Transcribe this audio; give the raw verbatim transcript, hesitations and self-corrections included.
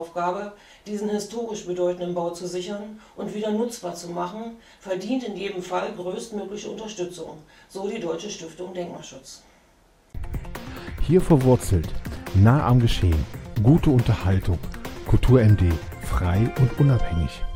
Aufgabe, diesen historisch bedeutenden Bau zu sichern und wieder nutzbar zu machen, verdient in jedem Fall größtmögliche Unterstützung, so die Deutsche Stiftung Denkmalschutz. Hier verwurzelt, nah am Geschehen, gute Unterhaltung, Kultur M D, frei und unabhängig.